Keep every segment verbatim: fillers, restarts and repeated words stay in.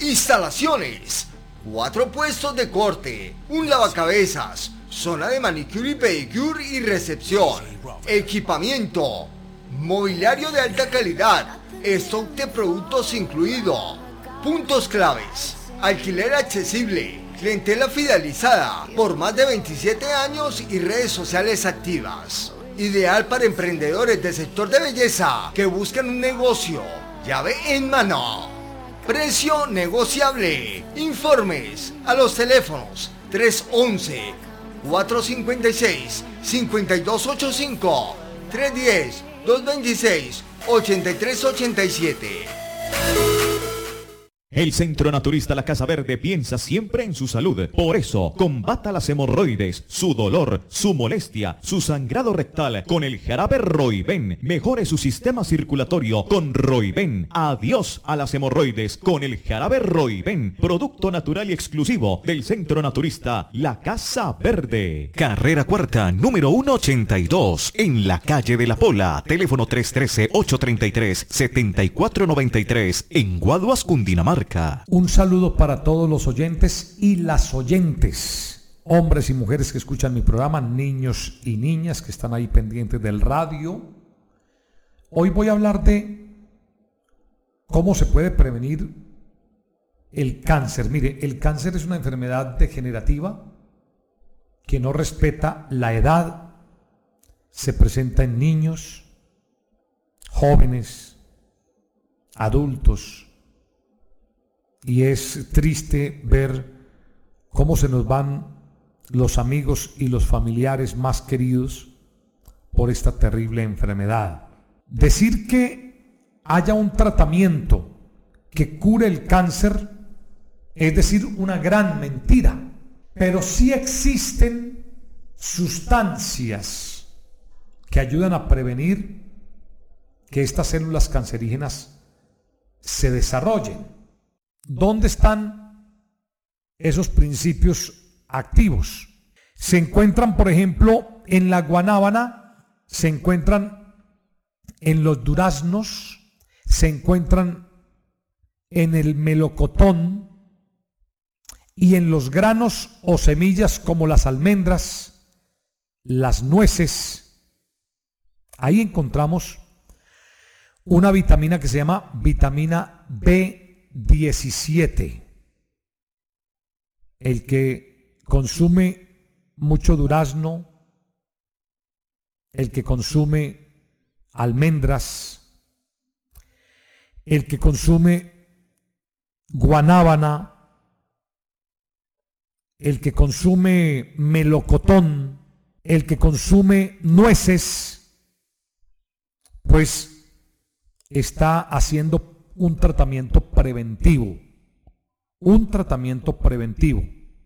Instalaciones. Cuatro puestos de corte, un lavacabezas, zona de manicure y pedicure y recepción. Equipamiento. Mobiliario de alta calidad. Stock de productos incluido. Puntos claves. Alquiler accesible. Clientela fidelizada por más de veintisiete años y redes sociales activas. Ideal para emprendedores del sector de belleza que buscan un negocio. Llave en mano. Precio negociable. Informes a los teléfonos tres once, cuatro cincuenta y seis, cincuenta y dos ochenta y cinco, tres diez, dos veintiséis, ochenta y tres ochenta y siete. El Centro Naturista La Casa Verde piensa siempre en su salud. Por eso, combata las hemorroides, su dolor, su molestia, su sangrado rectal con el jarabe Roiben. Mejore su sistema circulatorio con Roiben. Adiós a las hemorroides con el jarabe Roiben. Producto natural y exclusivo del Centro Naturista La Casa Verde. Carrera Cuarta, número ciento ochenta y dos, en la calle de La Pola. Teléfono tres uno tres, ocho tres tres, siete cuatro nueve tres, en Guaduas, Cundinamarca. Un saludo para todos los oyentes y las oyentes, hombres y mujeres que escuchan mi programa, niños y niñas que están ahí pendientes del radio. Hoy voy a hablar de cómo se puede prevenir el cáncer. Mire, el cáncer es una enfermedad degenerativa que no respeta la edad, se presenta en niños, jóvenes, adultos. Y es triste ver cómo se nos van los amigos y los familiares más queridos por esta terrible enfermedad. Decir que haya un tratamiento que cure el cáncer es decir una gran mentira, pero sí existen sustancias que ayudan a prevenir que estas células cancerígenas se desarrollen. ¿Dónde están esos principios activos? Se encuentran, por ejemplo, en la guanábana, se encuentran en los duraznos, se encuentran en el melocotón y en los granos o semillas como las almendras, las nueces. Ahí encontramos una vitamina que se llama vitamina B diecisiete. El que consume mucho durazno, el que consume almendras, el que consume guanábana, el que consume melocotón, el que consume nueces, pues está haciendo un tratamiento preventivo, un tratamiento preventivo.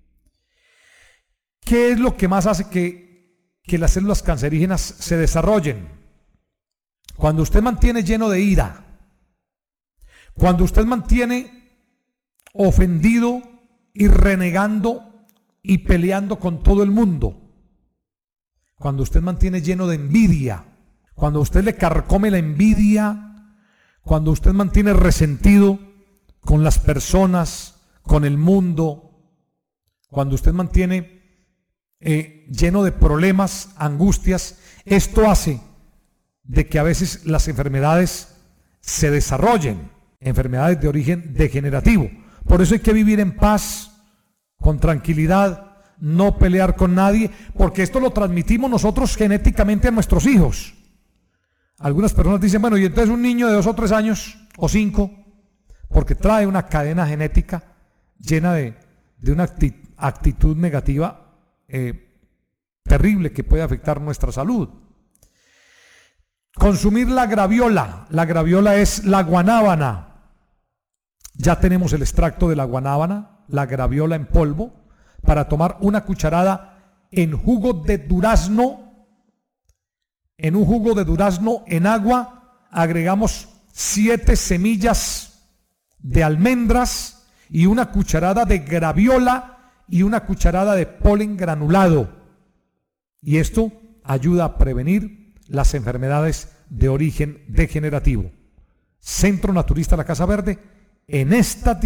¿Qué es lo que más hace que, que las células cancerígenas se desarrollen? Cuando usted mantiene lleno de ira, cuando usted mantiene ofendido y renegando y peleando con todo el mundo, cuando usted mantiene lleno de envidia, cuando usted le carcome la envidia, cuando usted mantiene resentido con las personas, con el mundo, cuando usted mantiene eh, lleno de problemas, angustias, esto hace de que a veces las enfermedades se desarrollen, enfermedades de origen degenerativo. Por eso hay que vivir en paz, con tranquilidad, no pelear con nadie, porque esto lo transmitimos nosotros genéticamente a nuestros hijos. Algunas personas dicen, bueno, y entonces un niño de dos o tres años o cinco, porque trae una cadena genética llena de, de una actitud negativa eh, terrible que puede afectar nuestra salud. Consumir la graviola. La graviola es la guanábana. Ya tenemos el extracto de la guanábana, la graviola en polvo, para tomar una cucharada en jugo de durazno. En un jugo de durazno en agua agregamos siete semillas de almendras y una cucharada de graviola y una cucharada de polen granulado. Y esto ayuda a prevenir las enfermedades de origen degenerativo. Centro Naturista La Casa Verde, en esta